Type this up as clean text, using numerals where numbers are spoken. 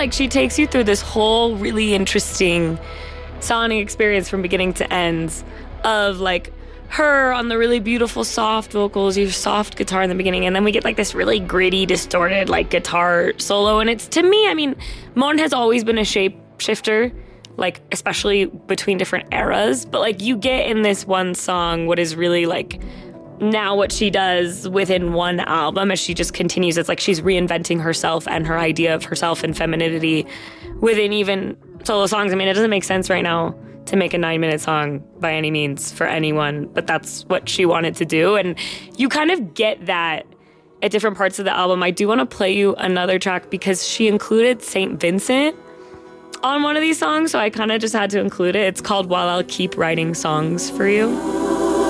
like she takes you through this whole really interesting sonic experience from beginning to end of like her on the really beautiful soft vocals, your soft guitar in the beginning, and then we get like this really gritty, distorted like guitar solo. And it's, to me, I mean, Mon has always been a shapeshifter, like especially between different eras, but like you get in this one song what is really like now what she does within one album as she just continues. It's like she's reinventing herself and her idea of herself and femininity within even solo songs. I mean, it doesn't make sense right now to make a 9-minute song by any means for anyone, but that's what she wanted to do. And you kind of get that at different parts of the album. I do want to play you another track because she included St. Vincent on one of these songs, so I kind of just had to include it. It's called While I'll Keep Writing Songs for You.